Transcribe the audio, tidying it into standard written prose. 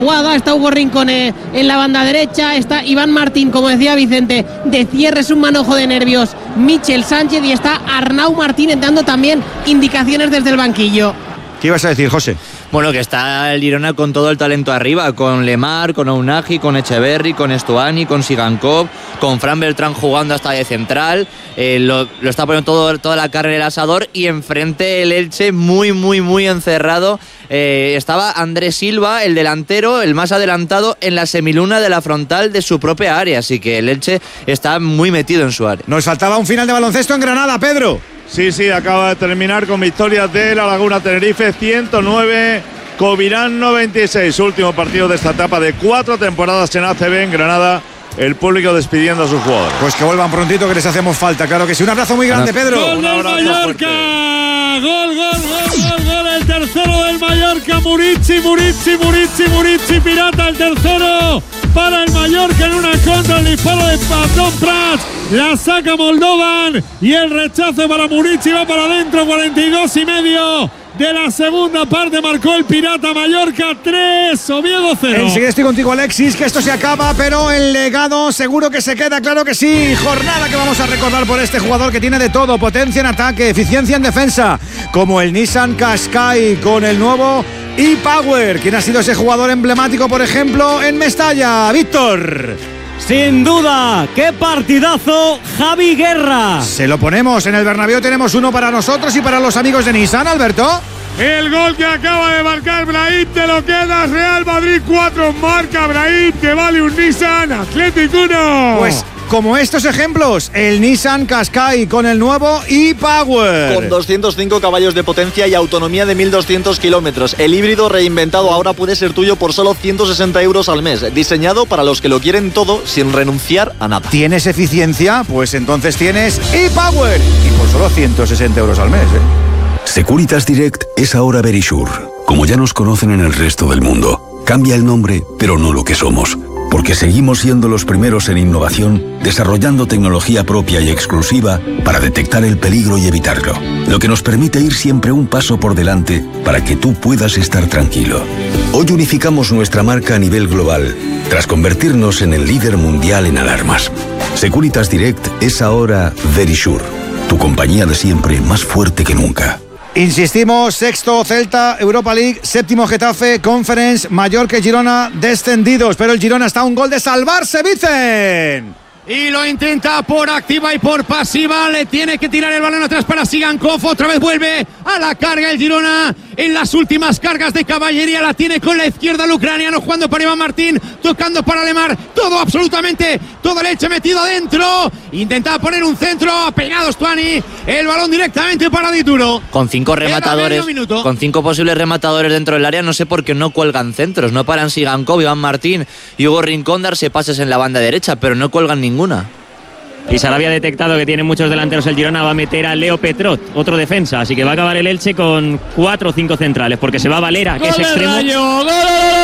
jugada, está Hugo Rincón en la banda derecha, está Iván Martín, como decía Vicente, de cierre, es un manojo de nervios Michel Sánchez, y está Arnau Martínez dando también indicaciones desde el banquillo. ¿Qué ibas a decir, José? Bueno, que está el Girona con todo el talento arriba, con Lemar, con Ounahi, con Echeverri, con Estuani, con Sigankov, con Fran Beltrán jugando hasta de central, lo está poniendo toda la carne en el asador, y enfrente el Elche muy encerrado. Estaba Andrés Silva, el delantero, el más adelantado, en la semiluna de la frontal de su propia área, así que el Elche está muy metido en su área. Nos faltaba un final de baloncesto en Granada, Pedro. Sí, acaba de terminar con victorias de La Laguna Tenerife 109, Covirán 96. Último partido de esta etapa de 4 temporadas en ACB en Granada. El público despidiendo a sus jugadores. Pues que vuelvan prontito, que les hacemos falta, claro que sí. Un abrazo muy grande, Pedro. ¡Gol del Mallorca! ¡Gol! El tercero del Mallorca. Murici, Pirata, el tercero para el Mallorca en una contra, el disparo de Pablo Prats. La saca Moldovan y el rechazo para Murici va para adentro. 42,5 de la segunda parte, marcó el Pirata. Mallorca 3, Oviedo 0. Enseguida estoy contigo, Alexis, que esto se acaba, pero el legado seguro que se queda, claro que sí. Jornada que vamos a recordar por este jugador que tiene de todo: potencia en ataque, eficiencia en defensa, como el Nissan Qashqai con el nuevo e-Power. ¿Quién ha sido ese jugador emblemático, por ejemplo, en Mestalla? Víctor. Sin duda, qué partidazo, Javi Guerra. Se lo ponemos en el Bernabéu, tenemos uno para nosotros y para los amigos de Nissan, Alberto. El gol que acaba de marcar Brahim, te lo quedas. Real Madrid 4, marca Brahim, que vale un Nissan Athletic 1. Pues como estos ejemplos, el Nissan Qashqai con el nuevo e-Power. Con 205 caballos de potencia y autonomía de 1.200 kilómetros. El híbrido reinventado ahora puede ser tuyo por solo 160 euros al mes. Diseñado para los que lo quieren todo sin renunciar a nada. ¿Tienes eficiencia? Pues entonces tienes e-Power. Y por solo 160 euros al mes, Securitas Direct es ahora Verisure. Como ya nos conocen en el resto del mundo, cambia el nombre, pero no lo que somos. Porque seguimos siendo los primeros en innovación, desarrollando tecnología propia y exclusiva para detectar el peligro y evitarlo. Lo que nos permite ir siempre un paso por delante para que tú puedas estar tranquilo. Hoy unificamos nuestra marca a nivel global, tras convertirnos en el líder mundial en alarmas. Securitas Direct es ahora Verisure, tu compañía de siempre más fuerte que nunca. Insistimos, sexto Celta, Europa League, séptimo Getafe, Conference, Mallorca y Girona descendidos, pero el Girona está a un gol de salvarse, Vicen. Y lo intenta por activa y por pasiva. Le tiene que tirar el balón atrás para Sigankov. Otra vez vuelve a la carga el Girona. En las últimas cargas de caballería la tiene con la izquierda el ucraniano, jugando para Iván Martín, tocando para Lemar. Todo, absolutamente todo el Elche metido adentro. Intentaba poner un centro, ha pegado Estuani. El balón directamente para Dituro. Con 5 rematadores, con 5 posibles rematadores dentro del área, no sé por qué no cuelgan centros. No paran Sigankov, Iván Martín y Hugo Rincón darse pases en la banda derecha, pero no cuelgan ninguna. Y Sarabia ha detectado que tiene muchos delanteros el Girona, va a meter a Leo Petrot, otro defensa, así que va a acabar el Elche con 4 o 5 centrales, porque se va Valera, que es extremo.